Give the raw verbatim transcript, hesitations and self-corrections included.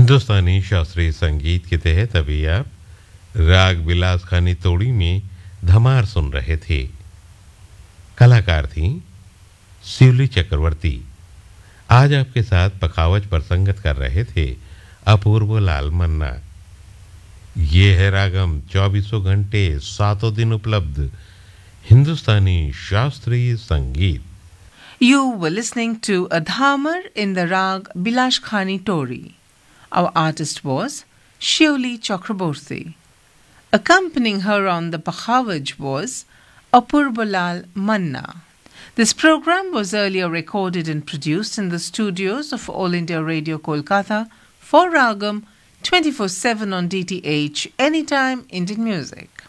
हिंदुस्तानी शास्त्रीय संगीत के तहत अभी आप राग बिलास खानी तोड़ी में धमार सुन रहे थे। कलाकार थी शिवली चक्रवर्ती। आज आपके साथ पखावज पर संगत कर रहे थे अपूर्व लाल मन्ना। ये है रागम चौबीसों घंटे सातों दिन उपलब्ध हिंदुस्तानी शास्त्रीय संगीत। You were listening to a dhamar in the rag Bilash Khani Tori. Our artist was Shivli Chakraborty. Accompanying her on the Pakhavaj was Apurbalal Manna. This program was earlier recorded and produced in the studios of All India Radio Kolkata for Ragam twenty-four seven on D T H Anytime Indian Music.